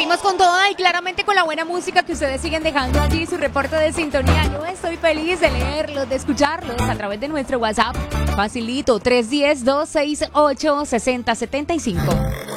Seguimos con toda y claramente con la buena música que ustedes siguen dejando allí, su reporte de sintonía. Yo estoy feliz de leerlos, de escucharlos a través de nuestro WhatsApp. Facilito, 310-268-6075.